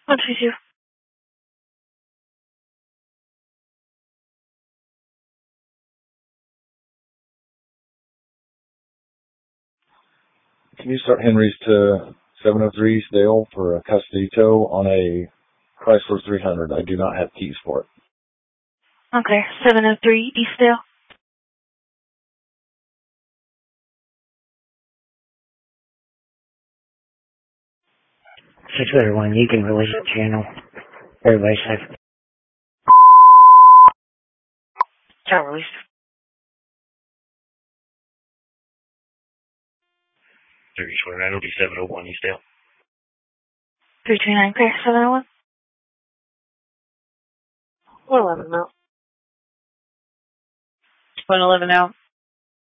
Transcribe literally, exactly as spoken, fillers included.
one two two. Can you start Henry's to seven oh three Eastdale for a custody tow on a Chrysler three hundred? I do not have keys for it. Okay, seven oh three Eastdale. six oh one, you can release the channel. Everybody's safe. Channel released. three twenty-nine, it'll be seven oh one Eastdale. three two nine, clear, seven oh one. one eleven now. one eleven now.